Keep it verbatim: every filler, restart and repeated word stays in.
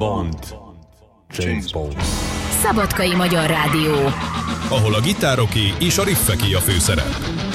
Bond. James Bond. Szabadkai Magyar Rádió. Ahol a gitároké és a riffeké a főszerep.